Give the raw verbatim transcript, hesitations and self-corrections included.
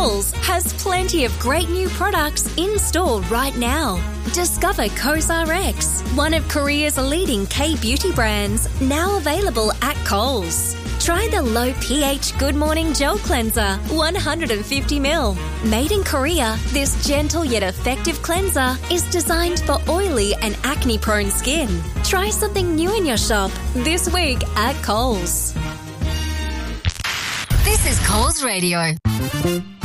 Coles has plenty of great new products in store right now. Discover COSRX, one of Korea's leading K-beauty brands, now available at Coles. Try the low pH Good Morning Gel Cleanser, one hundred fifty milliliters. Made in Korea, this gentle yet effective cleanser is designed for oily and acne-prone skin. Try something new in your shop this week at Coles. This is Coles Radio.